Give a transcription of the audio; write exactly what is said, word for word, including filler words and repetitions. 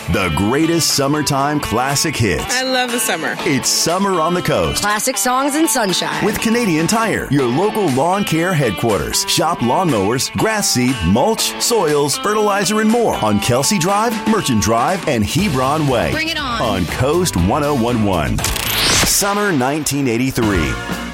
The greatest summertime classic hits. I love the summer. It's Summer on the Coast. Classic songs and sunshine. With Canadian Tire, your local lawn care headquarters. Shop lawnmowers, grass seed, mulch, soils, fertilizer, and more on Kelsey Drive, Merchant Drive, and Hebron Way. Bring it on. On Coast one oh one one. Summer nineteen eighty-three.